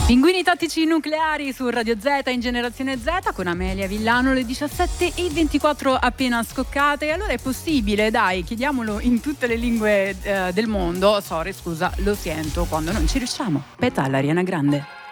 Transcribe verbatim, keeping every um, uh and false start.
Pinguini tattici nucleari su Radio Z in Generazione Z con Amelia Villano, le diciassette e ventiquattro appena scoccate. Allora è possibile, dai, chiediamolo in tutte le lingue eh, del mondo. Sorry, scusa, lo sento quando non ci riusciamo. Peta l'Ariana Grande.